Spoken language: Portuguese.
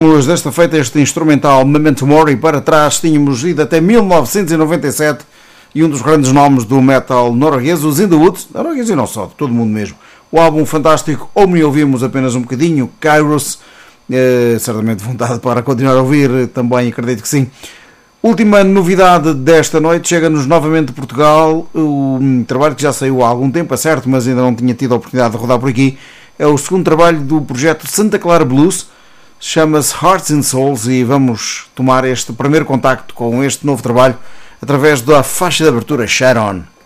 Desta feita este instrumental Memento Mori. Para trás tínhamos ido até 1997 e um dos grandes nomes do metal norueguês, os In The Woods, norueguês e não só, de todo mundo mesmo. O álbum fantástico, Omni ouvimos apenas um bocadinho, Kairos, certamente vontade para continuar a ouvir, também acredito que sim. Última novidade desta noite, chega-nos novamente de Portugal, um trabalho que já saiu há algum tempo, é certo, mas ainda não tinha tido a oportunidade de rodar por aqui. É o segundo trabalho do projeto Santa Clara Blues, chama-se Hearts and Souls, e vamos tomar este primeiro contacto com este novo trabalho através da faixa de abertura Sharon.